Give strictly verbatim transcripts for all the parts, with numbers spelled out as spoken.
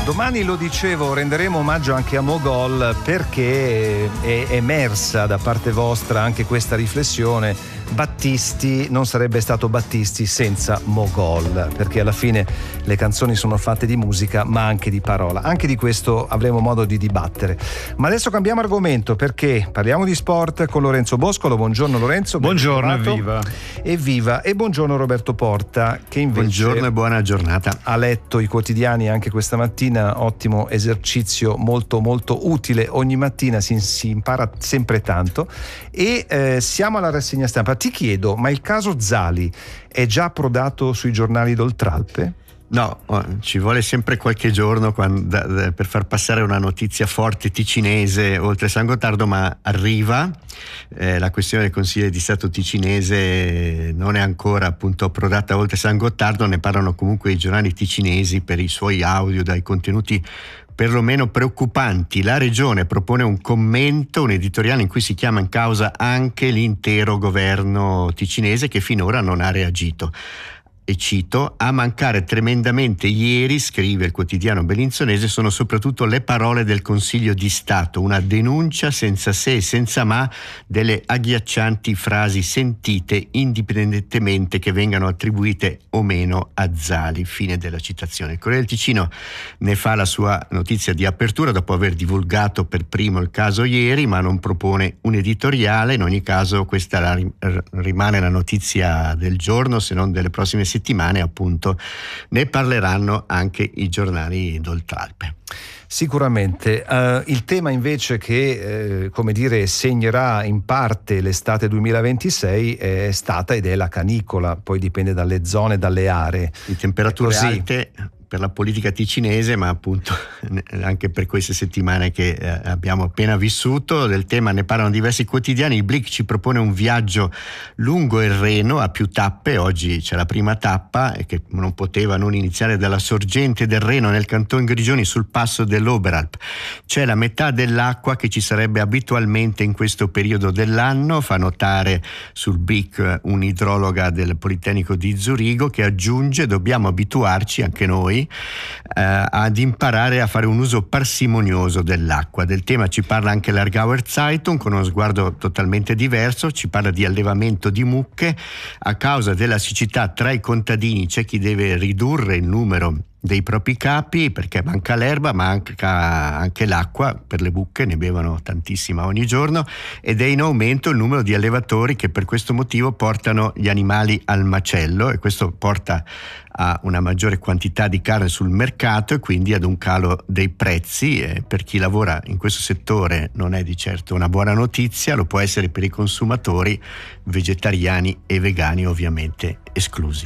Domani, lo dicevo, renderemo omaggio anche a Mogol, perché è emersa da parte vostra anche questa riflessione. Battisti non sarebbe stato Battisti senza Mogol, perché alla fine le canzoni sono fatte di musica ma anche di parola. Anche di questo avremo modo di dibattere. Ma adesso cambiamo argomento, perché parliamo di sport con Lorenzo Boscolo. Buongiorno Lorenzo. Buongiorno, evviva. Evviva. E buongiorno Roberto Porta, che invece buongiorno e buona giornata. Ha letto i quotidiani anche questa mattina. Ottimo esercizio, molto molto utile. Ogni mattina si, si impara sempre tanto. E eh, siamo alla rassegna stampa. Ti chiedo, ma il caso Zali è già approdato sui giornali d'Oltralpe? No, ci vuole sempre qualche giorno quando, da, da, per far passare una notizia forte ticinese oltre San Gottardo, ma arriva. Eh, la questione del Consiglio di Stato ticinese non è ancora appunto approdata oltre San Gottardo, ne parlano comunque i giornali ticinesi per i suoi audio dai contenuti perlomeno preoccupanti. La regione propone un commento, un editoriale in cui si chiama in causa anche l'intero governo ticinese, che finora non ha reagito. E cito: a mancare tremendamente ieri, scrive il quotidiano bellinzonese, sono soprattutto le parole del Consiglio di Stato, una denuncia senza se e senza ma delle agghiaccianti frasi sentite indipendentemente che vengano attribuite o meno a Zali. Fine della citazione. Il Corriere del Ticino ne fa la sua notizia di apertura dopo aver divulgato per primo il caso ieri, ma non propone un editoriale. In ogni caso questa la, rimane la notizia del giorno, se non delle prossime settimane. settimane appunto ne parleranno anche i giornali d'Oltralpe. Sicuramente. Uh, il tema invece che eh, come dire segnerà in parte l'estate duemilaventisei è stata ed è la canicola, poi dipende dalle zone, dalle aree. Di temperature alte per la politica ticinese, ma appunto anche per queste settimane che eh, abbiamo appena vissuto. Del tema ne parlano diversi quotidiani. Il Blick ci propone un viaggio lungo il Reno a più tappe. Oggi c'è la prima tappa, e che non poteva non iniziare dalla sorgente del Reno nel canton Grigioni sul passo dell'Oberalp. C'è la metà dell'acqua che ci sarebbe abitualmente in questo periodo dell'anno, fa notare sul Blick un'idrologa del Politecnico di Zurigo, che aggiunge: dobbiamo abituarci anche noi Eh, ad imparare a fare un uso parsimonioso dell'acqua. Del tema ci parla anche l'Aargauer Zeitung con uno sguardo totalmente diverso. Ci parla di allevamento di mucche. A causa della siccità tra i contadini c'è chi deve ridurre il numero dei propri capi perché manca l'erba, ma anche, anche l'acqua per le mucche, ne bevono tantissima ogni giorno, ed è in aumento il numero di allevatori che per questo motivo portano gli animali al macello, e questo porta a una maggiore quantità di carne sul mercato e quindi ad un calo dei prezzi. E per chi lavora in questo settore non è di certo una buona notizia, lo può essere per i consumatori, vegetariani e vegani ovviamente esclusi.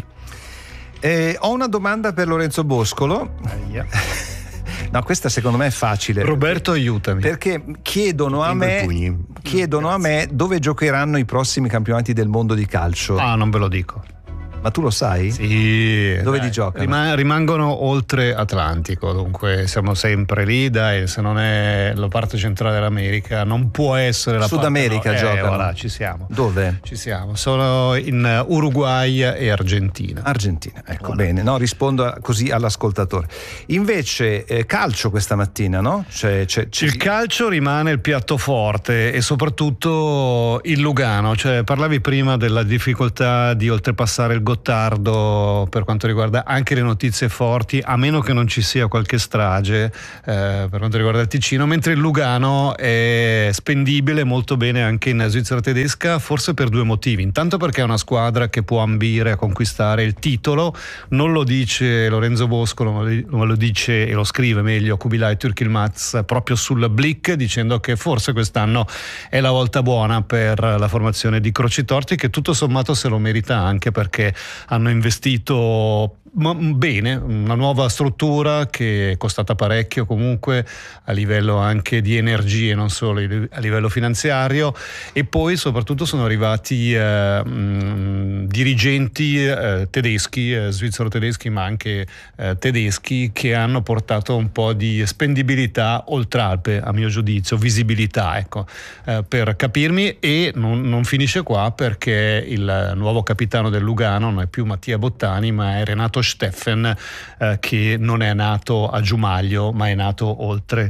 Eh, ho una domanda per Lorenzo Boscolo. Aia. No, questa secondo me è facile. Roberto, aiutami. Perché chiedono a me chiedono a me dove giocheranno i prossimi campionati del mondo di calcio. Ah, non ve lo dico. Ma tu lo sai? Sì. Dove dai, li giocano? Rima- rimangono oltre Atlantico, dunque siamo sempre lì, dai, se non è la parte centrale dell'America, non può essere la Sud parte... America no, giocano. Eh, voilà, ci siamo. Dove? Ci siamo, sono in Uruguay e Argentina. Argentina, ecco, Voilà. bene, no, rispondo a- così all'ascoltatore. Invece eh, calcio questa mattina, no? C'è, c'è, c'è... Il calcio rimane il piatto forte, e soprattutto il Lugano. Cioè, parlavi prima della difficoltà di oltrepassare il Gottardo per quanto riguarda anche le notizie forti, a meno che non ci sia qualche strage eh, per quanto riguarda il Ticino, mentre il Lugano è spendibile molto bene anche in Svizzera tedesca, forse per due motivi. Intanto perché è una squadra che può ambire a conquistare il titolo, non lo dice Lorenzo Boscolo, ma lo dice e lo scrive meglio Kubilay Türk-Yilmaz proprio sul Blick, dicendo che forse quest'anno è la volta buona per la formazione di Croci Torti, che tutto sommato se lo merita, anche perché hanno investito bene, una nuova struttura che è costata parecchio comunque a livello anche di energie, non solo a livello finanziario, e poi soprattutto sono arrivati eh, mh, dirigenti eh, tedeschi, eh, svizzero-tedeschi, ma anche eh, tedeschi, che hanno portato un po' di spendibilità Oltralpe, a mio giudizio, visibilità, ecco, eh, per capirmi. E non, non finisce qua, perché il nuovo capitano del Lugano non è più Mattia Bottani, ma è Renato Steffen, eh, che non è nato a Giumaglio ma è nato oltre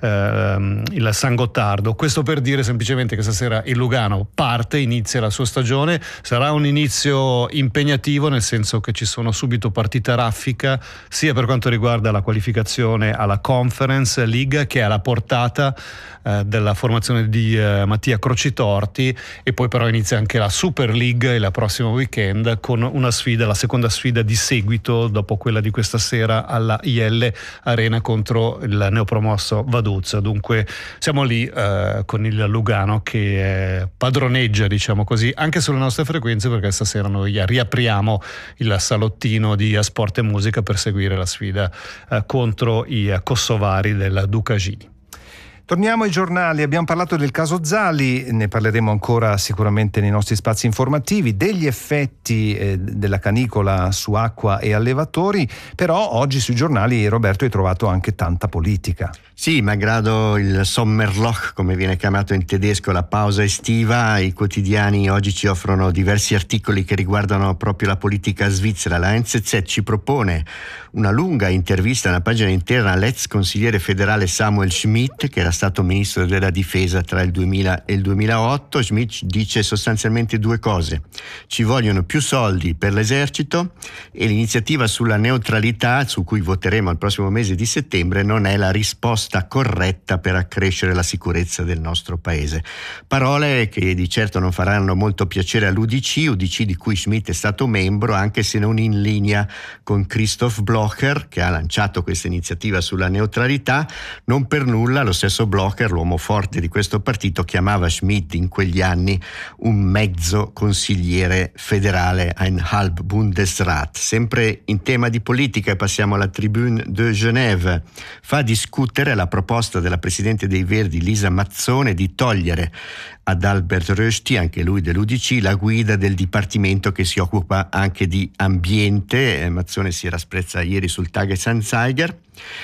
eh, il San Gottardo. Questo per dire semplicemente che stasera il Lugano parte, inizia la sua stagione, sarà un inizio impegnativo nel senso che ci sono subito partite raffica sia per quanto riguarda la qualificazione alla Conference League che alla portata eh, della formazione di eh, Mattia Crocitorti, e poi però inizia anche la Super League il prossimo weekend con una sfida, la seconda sfida di seguito dopo quella di questa sera alla I L Arena contro il neopromosso Vaduz. Dunque siamo lì eh, con il Lugano che eh, padroneggia, diciamo così, anche sulle nostre frequenze, perché stasera noi riapriamo il salottino di Sport e Musica per seguire la sfida eh, contro i kosovari del Dukagini. Torniamo ai giornali, abbiamo parlato del caso Zali, ne parleremo ancora sicuramente nei nostri spazi informativi, degli effetti eh, della canicola su acqua e allevatori, però oggi sui giornali, Roberto, hai trovato anche tanta politica. Sì, malgrado il Sommerloch, come viene chiamato in tedesco, la pausa estiva, i quotidiani oggi ci offrono diversi articoli che riguardano proprio la politica svizzera. La N Z Z ci propone una lunga intervista, una pagina interna all'ex consigliere federale Samuel Schmidt, che era stato ministro della difesa tra il duemila e il duemilaotto. Schmidt dice sostanzialmente due cose: ci vogliono più soldi per l'esercito e l'iniziativa sulla neutralità, su cui voteremo al prossimo mese di settembre, non è la risposta corretta per accrescere la sicurezza del nostro paese. Parole che di certo non faranno molto piacere all'U D C, U D C di cui Schmidt è stato membro, anche se non in linea con Christoph Blocher, che ha lanciato questa iniziativa sulla neutralità. Non per nulla lo stesso Blocher, l'uomo forte di questo partito, chiamava Schmidt in quegli anni un mezzo consigliere federale, ein halb Bundesrat. Sempre in tema di politica, e passiamo alla Tribune de Genève, fa discutere la proposta della presidente dei Verdi Lisa Mazzone di togliere ad Albert Rösti, anche lui dell'U D C, la guida del dipartimento che si occupa anche di ambiente. Mazzone si era espressa ieri sul Tages-Anzeiger.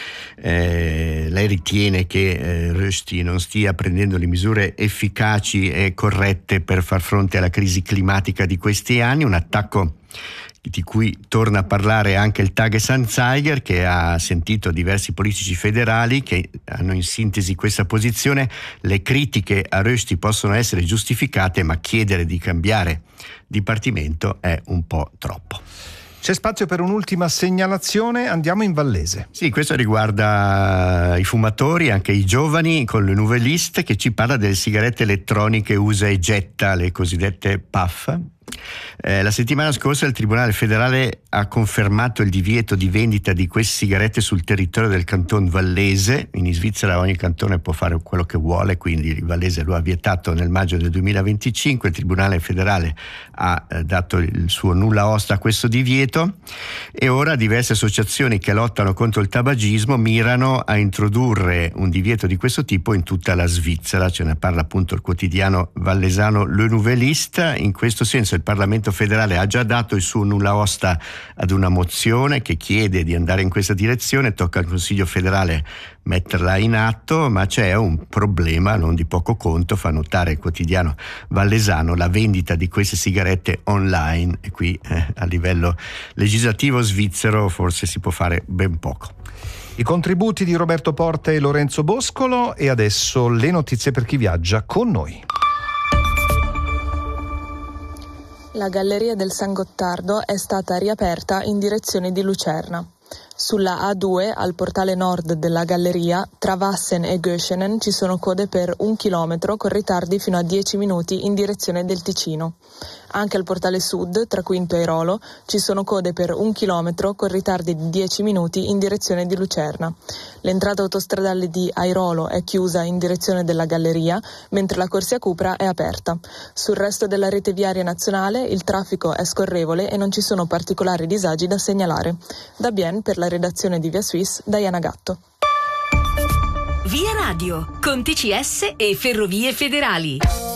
Eh, lei ritiene che eh, Rösti non stia prendendo le misure efficaci e corrette per far fronte alla crisi climatica di questi anni, un attacco di cui torna a parlare anche il Tages-Anzeiger, che ha sentito diversi politici federali che hanno in sintesi questa posizione: le critiche a Rösti possono essere giustificate, ma chiedere di cambiare dipartimento è un po' troppo. C'è spazio per un'ultima segnalazione, andiamo in Vallese. Sì, questo riguarda i fumatori, anche i giovani, con le Nouvelliste, che ci parla delle sigarette elettroniche usa e getta, le cosiddette P A F. Eh, la settimana scorsa il Tribunale federale ha confermato il divieto di vendita di queste sigarette sul territorio del canton vallese. In Svizzera ogni cantone può fare quello che vuole, quindi il Vallese lo ha vietato nel maggio del duemilaventicinque. Il Tribunale federale ha eh, dato il suo nulla osta a questo divieto, e ora diverse associazioni che lottano contro il tabagismo mirano a introdurre un divieto di questo tipo in tutta la Svizzera. Ce ne parla appunto il quotidiano vallesano Le Nouvelliste. In questo senso il Parlamento federale ha già dato il suo nulla osta ad una mozione che chiede di andare in questa direzione. Tocca al Consiglio federale metterla in atto, ma c'è un problema non di poco conto, fa notare il quotidiano vallesano: la vendita di queste sigarette online, e qui eh, a livello legislativo svizzero forse si può fare ben poco. I contributi di Roberto Porta e Lorenzo Boscolo, e adesso le notizie per chi viaggia con noi. La galleria del San Gottardo è stata riaperta in direzione di Lucerna. Sulla A due, al portale nord della galleria, tra Wassen e Göschenen ci sono code per un chilometro con ritardi fino a dieci minuti in direzione del Ticino. Anche al portale sud, tra Quinto e Airolo, ci sono code per un chilometro con ritardi di dieci minuti in direzione di Lucerna. L'entrata autostradale di Airolo è chiusa in direzione della galleria, mentre la corsia Cupra è aperta. Sul resto della rete viaria nazionale il traffico è scorrevole e non ci sono particolari disagi da segnalare. Da Bien, per la redazione di Via Suisse, Diana Gatto. Via Radio, con T C S e Ferrovie Federali.